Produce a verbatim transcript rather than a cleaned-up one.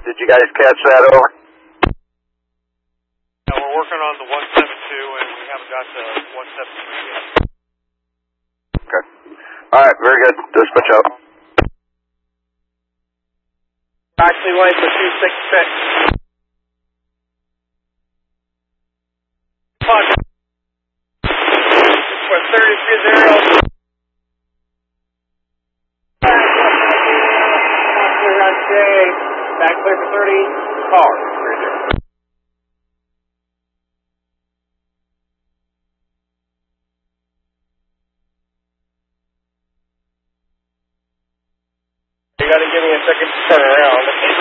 Did you guys catch that over? Yeah, we're working on the one seven two, and we haven't got the one seven three yet. Okay. All right, very good. Just switch out. Taxi lane for two six six. For thirty-three zero. Clear on J. Back clear for thirty. Car. You gotta give me a second to turn around.